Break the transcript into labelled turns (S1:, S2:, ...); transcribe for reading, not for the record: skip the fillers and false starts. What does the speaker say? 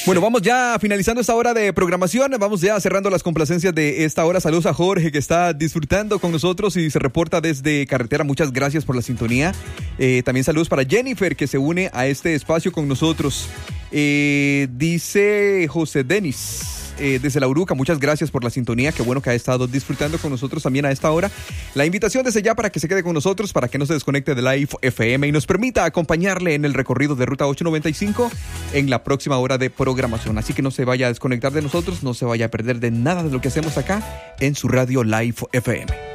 S1: Bueno, vamos ya finalizando esta hora de programación, vamos ya cerrando las complacencias de esta hora. Saludos a Jorge, que está disfrutando con nosotros y se reporta desde carretera. Muchas gracias por la sintonía. También saludos para Jennifer, que se une a este espacio con nosotros. Dice José Denis, desde La Uruca, muchas gracias por la sintonía. Qué bueno que ha estado disfrutando con nosotros también a esta hora. La invitación desde ya para que se quede con nosotros, para que no se desconecte de Live FM y nos permita acompañarle en el recorrido de Ruta 895 en la próxima hora de programación. Así que no se vaya a desconectar de nosotros, no se vaya a perder de nada de lo que hacemos acá en su radio Live FM.